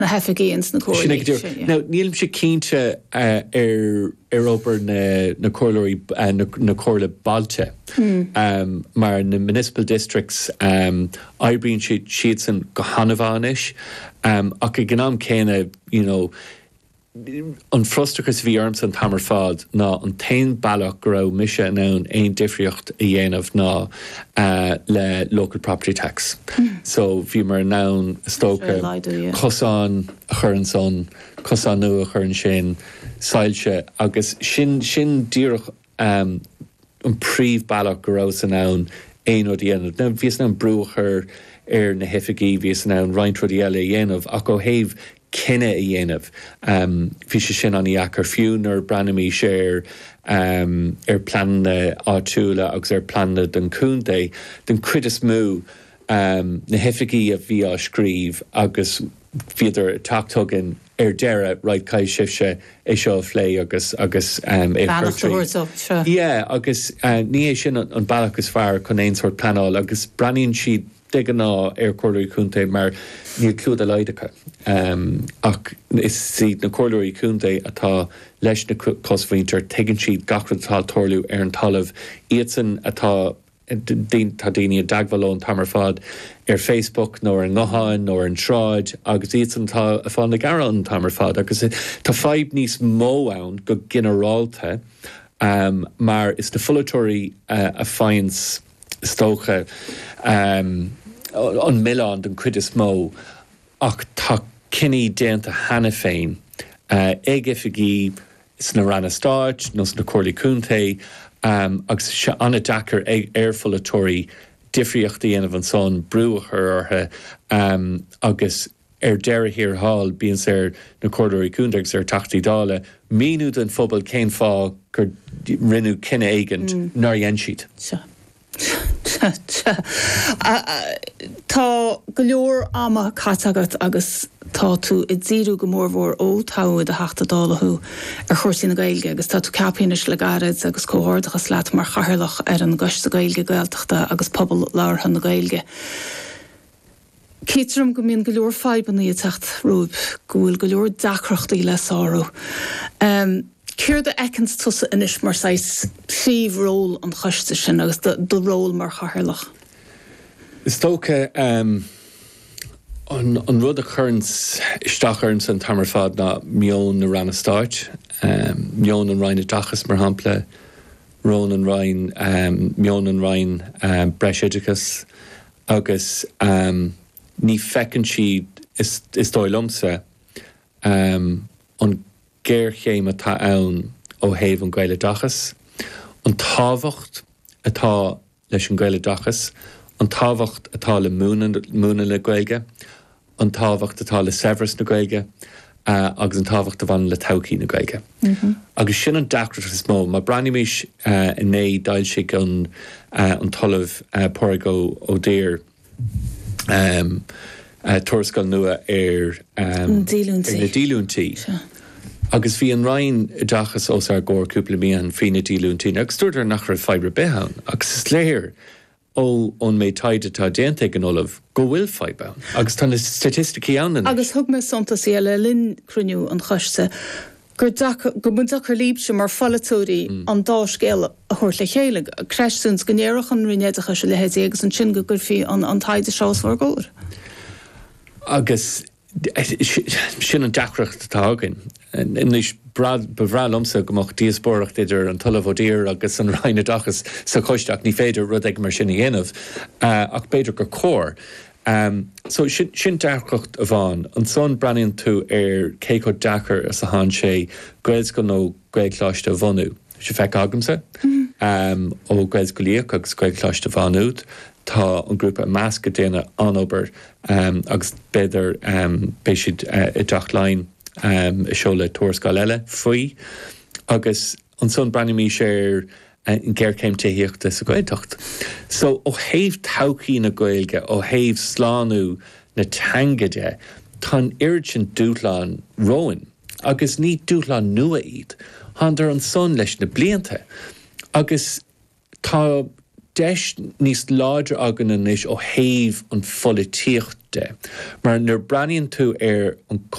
na hefigéans na cóir. Now, nílim sé cínte obair na cóirí na cóirla balte. Mar na municipal districts aibríonn siad san go hanamháis ach I gnám céine, an frustrachas bhí arms an tamar fad ná an tain bailach go raibh mise ann aon difriocht a dhéanamh ná le local property tax. So bhí mar nán stóca cosán a churann son, cosán nua a churann sin, sailse agus sin díreach an príomh bailach go raibh san ann aon ó dhéanamh. Na bhís an brúchar na hefigí bhís an roinnt rudí eile dhéanamh ach ó thaobh cinenne a dhéanamh. Bhí sé sin an iachar fiún ar branimí sé planna áitiúla agus planna den cúnta den cuidas mú na hefigí a bhí á scríb agus bhíidir tachtugin deire ráid cai sibse é seo phlé agus agus ní sin an bailachas fearr chun éon sort planáil agus braíonn siad degan ná cóirí cúnta mar níl clúd a leidecha. Ach is siad na cóirí cúnta atá leis na cosmhaintear tegann siad gachratá torlú an talamh iad atá daine a daghalón tamar fad Facebook nó an ngoháin nó an sráid agus iad tá a fáin na garán tamar fad agus tá feib níos mó ann go generálta mar is na folatóirí a fáins stócha an Milán den cuidas mó ach tá cinní déanta hana féin ag ifigí is na ranna stáit nó na cóirlaí cúnta agus se anna dachar ag folatóirí difriocht dhéanamh an son brúachar ortha agus deire hir hall bíon sé na cóirí cúnta agus tachtaí dála míú den phobal céim fá gur rinú cinenne éigent nar dhéan siad. Tá go leor ama catagat agus tá tú I ddíú go mór mhór ó táid a heachtadálathú ar chóirsaí na Gaeilge agus tá tú ceapínis le gairid agus cóhordachas leat mar chathairlach ar an gcuiste Gaeilge Gaeltachta agus pobl láirtha na Gaeilge. Céitrim go mbíonn go leor faibanna í techt rúb go leor dacrochtaí le sárú. Céir de ecans tusa inis mar sais príomh ról an choiste sin agus do ról mar chathairlach. Is tócha an rud a churns isteach an tamar fad na mion na ranna stáit, mion an rain a dachas mar hampla, rón an rain, mion an rain breisiidechas agus ní fecinn siad is dóilumsa an géir chéim atá ann ó thaobh an Gaeilge dachas, an tábhacht atá leis an Gaeilge dachas, an tábhacht atá le múna le Gaeilge, an tábhacht atá le severas na Gaeilge, agus an tábhacht a bhain le todhchaí na Gaeilge. Agus sin an dacrat is mó, má branimis inné dail si an talamh Porrigo ó Déir tuairisceáil nua na dílúntí. Agus bhí an rain dachas os ar gcóir cúpla míon fao na dílúntí, agus dúirtar nach raibh faibre beán, agus is léir ó an méid taide tá déanta an olamh go bhfuil faibe agus tá na statisticí anna. Agus thug me sontas eile linn cruniú an choiste go buntachar líbse mar folatóirí an dá scéal a chuir le chéile creisúns go néireach an rinéidecha se lehéad agus an sin go gur fí an taide seás war góir. Agus sin an dacreacht tágan. Inis bevrálumsa gomach díosbóracht idir an talamhdír agus an raine dachas sa choisteach ní féidir rud ag mar sinna dhéanamh ach beidir go cór. So sin dacreacht a bhain, an son breinn tú céco dachar as a hán sé gréils go nó gréicláiste a bhanú. Se feic agamsa ó gréils go líoch agus gréicláiste a bhanúd. Tá an grúpa measca déine anobair agus beidir béisiid I dachlein I seo le tuairiscáil eile faoi agus an son branimí sé in ggéir céim taíochta sa Gaeltacht. So ó thaobh todhchaí na Gaeilge, ó thaobh sláánú na teangaide, tá irid sin dúthláán roin agus ní dúthláán nua iad, handar an son leis na blianta. Agus tá deis níos láidir agan inis ó thaobh an pholaíocht de. Mar nuair braíonn tú ar an